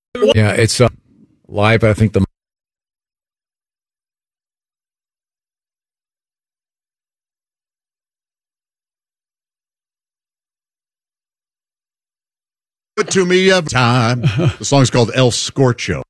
Yeah, it's live. I think the to me of time. The song's called El Scorcho.